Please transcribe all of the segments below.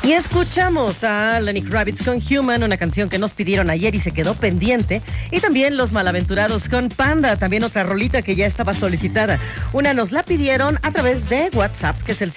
Y escuchamos a Lenny Kravitz con Human, una canción que nos pidieron ayer y se quedó pendiente. Y también Los Malaventurados con Panda, también otra rolita que ya estaba solicitada. Una nos la pidieron a través de WhatsApp, que es el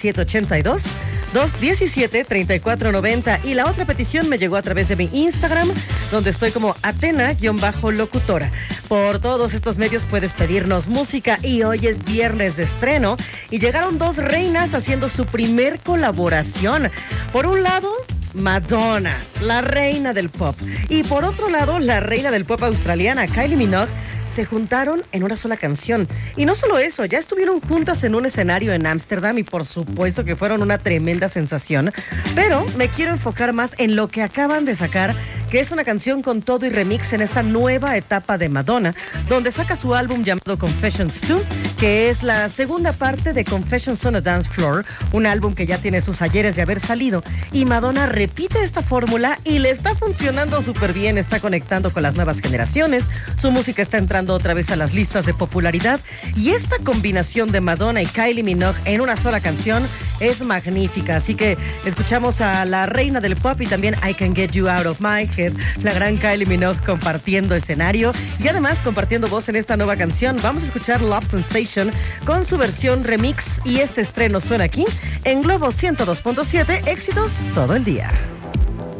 782-217-3490. Y la otra petición me llegó a través de mi Instagram, donde estoy como Atena-locutora. Por todos estos medios puedes pedirnos música y hoy es viernes de estreno. Y llegaron dos reinas haciendo su primer colaboración. Por un lado, Madonna, la reina del pop. Y por otro lado, la reina del pop australiana, Kylie Minogue, se juntaron en una sola canción. Y no solo eso, ya estuvieron juntas en un escenario en Ámsterdam y por supuesto que fueron una tremenda sensación. Pero me quiero enfocar más en lo que acaban de sacar, que es una canción con todo y remix en esta nueva etapa de Madonna, donde saca su álbum llamado Confessions 2, que es la segunda parte de Confessions on a Dance Floor, un álbum que ya tiene sus ayeres de haber salido. Y Madonna repite esta fórmula y le está funcionando súper bien, está conectando con las nuevas generaciones, su música está entrando otra vez a las listas de popularidad y esta combinación de Madonna y Kylie Minogue en una sola canción es magnífica. Así que escuchamos a la reina del pop y también I Can Get You Out of My Head, la gran Kylie Minogue compartiendo escenario y además compartiendo voz en esta nueva canción. Vamos a escuchar Love Sensation con su versión remix y este estreno suena aquí en Globo 102.7, éxitos todo el día.